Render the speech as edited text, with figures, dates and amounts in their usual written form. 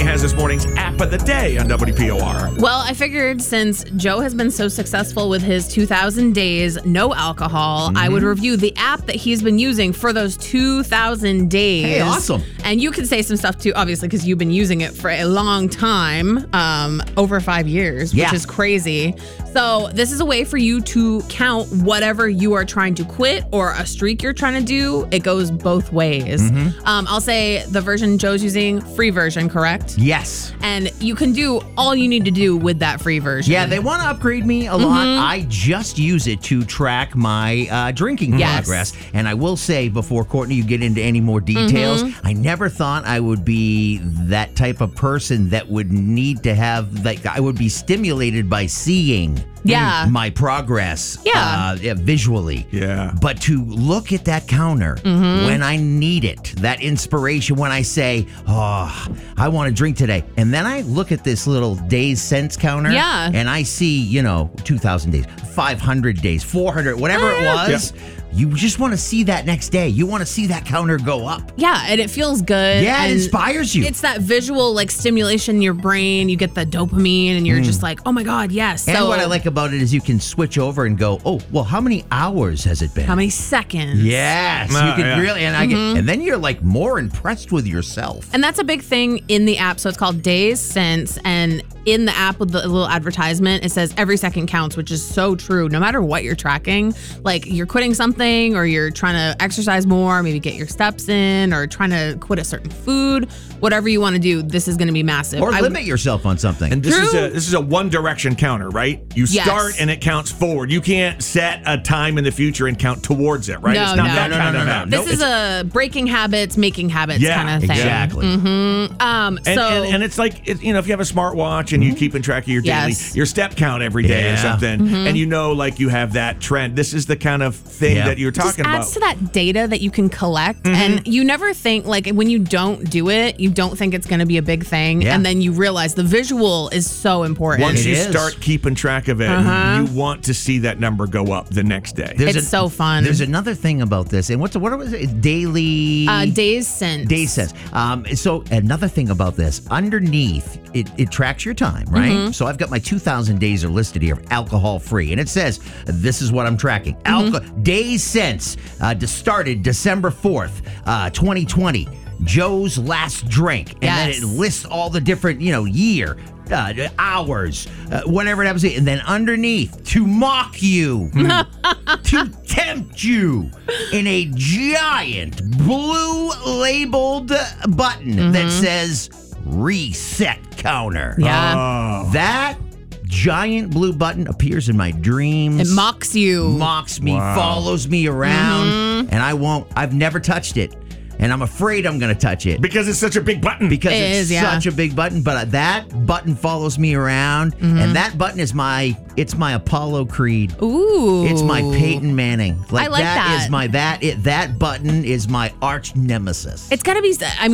has this morning's app of the day on WPOR. Well, I figured since Joe has been so successful with his 2,000 days, no alcohol, I would review the app that he's been using for those 2,000 days. Hey, awesome. And you can say some stuff too, obviously, because you've been using it for a long time, over 5 years, which is crazy. So this is a way for you to count whatever you are trying to quit or a streak you're trying to do. It goes both ways. I'll say the version Joe's using, free version, correct? Yes. And you can do all you need to do with that free version. Yeah, they want to upgrade me a lot. I just use it to track my drinking progress. And I will say, before, Courtney, you get into any more details, I never thought I would be that type of person that would need to have, like, I would be stimulated by seeing my progress visually. Yeah. But to look at that counter when I need it, that inspiration, when I say, oh, I want to drink today. And then I look at this little days since counter and I see, 2,000 days, 500 days, 400, whatever it was. You just want to see that next day. You want to see that counter go up. Yeah, and it feels good. Yeah, and it inspires you. It's that visual stimulation in your brain. You get the dopamine and you're just like, oh my God, yes. And what I like about it is you can switch over and go, oh, well, how many hours has it been? How many seconds? Yes, you can really, and then you're like more impressed with yourself. And that's a big thing in the app. So it's called Days Since, and in the app with the little advertisement, it says every second counts, which is so true. No matter what you're tracking, like you're quitting something or you're trying to exercise more, maybe get your steps in, or trying to quit a certain food, whatever you want to do, this is going to be massive. Or limit yourself on something. And this is a one direction counter, right? You start and it counts forward. You can't set a time in the future and count towards it, right? No, it's not that kind of app. This is a breaking habits, making habits kind of thing. Exactly. And it's like, if you have a smartwatch and you're keeping track of your daily, your step count every day or something, and like you have that trend. This is the kind of thing that you're talking about. It adds to that data that you can collect, and you never think, like, when you don't do it, you don't think it's going to be a big thing, and then you realize the visual is so important. Once you start keeping track of it, you want to see that number go up the next day. It's so fun. There's another thing about this, and what was it? Daily... Days Since. Days Since. So another thing about this, underneath, it tracks your time, right? So I've got my 2,000 days are listed here, alcohol-free, and it says, this is what I'm tracking. Days Since, started December 4th, 2020. Joe's last drink. And then it lists all the different, year, hours, whatever it happens to be. And then underneath, to mock you, to tempt you, in a giant blue labeled button that says reset counter. Yeah. That giant blue button appears in my dreams. It mocks you. Mocks me, follows me around, and I've never touched it. And I'm afraid I'm going to touch it. Because it's such a big button. Because it's such a big button. But that button follows me around. And that button is my Apollo Creed. Ooh. It's my Peyton Manning. I like that. That button is my arch nemesis. It's got to be,